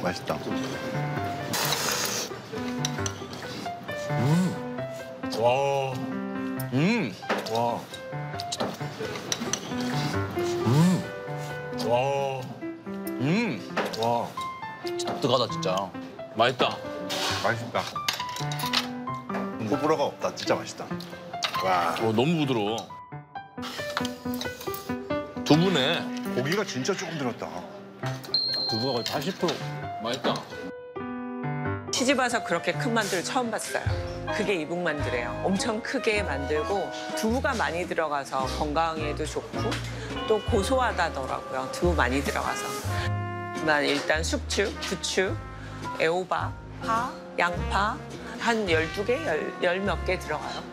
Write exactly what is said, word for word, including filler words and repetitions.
맛있다. 음. 와. 음. 와. 음. 와. 음. 와. 뜨거다 진짜. 맛있다. 맛있다. 호불호가 없다. 진짜 맛있다. 와. 어, 너무 부드러워. 두부네. 고기가 진짜 조금 들었다. 두부가 거의 팔십 퍼센트. 맛있다. 시집 와서 그렇게 큰 만두를 처음 봤어요. 그게 이북만두래요. 엄청 크게 만들고 두부가 많이 들어가서 건강에도 좋고 또 고소하다더라고요. 두부 많이 들어가서. 난 일단 숙주, 부추, 애호박, 파, 양파 한 열두 개, 열 몇 개 들어가요.